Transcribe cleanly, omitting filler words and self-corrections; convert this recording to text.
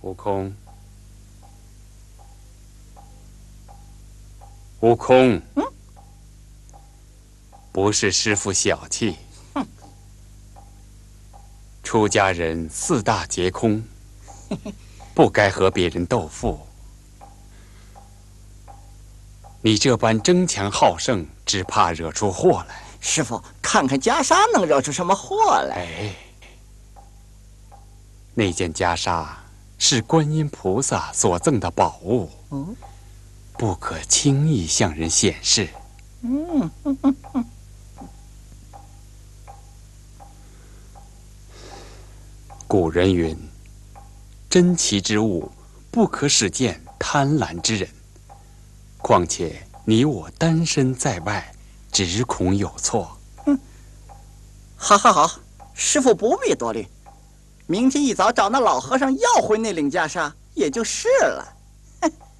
悟空，悟空，不是师父小气。出家人四大皆空，不该和别人斗富。你这般争强好胜，只怕惹出祸来。 师傅，看看袈裟能惹出什么祸来？ 哎，那件袈裟是观音菩萨所赠的宝物，不可轻易向人显示。古人云：“珍奇之物，不可使见贪婪之人。”况且你我单身在外，只恐有错。 好，师傅不必多虑，明天一早找那老和尚要回那领袈裟，也就是了。